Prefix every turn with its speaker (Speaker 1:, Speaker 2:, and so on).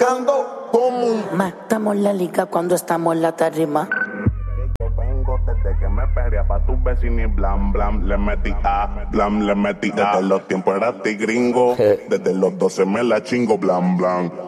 Speaker 1: roncando como un...
Speaker 2: Matamos la liga cuando estamos en la tarima.
Speaker 3: Yo vengo desde que me perrea pa' tus vecinos y blam, blam, le metí a, blam, le metí a. Desde los tiempos era tigringo, desde los 12 me la chingo, blam, blam.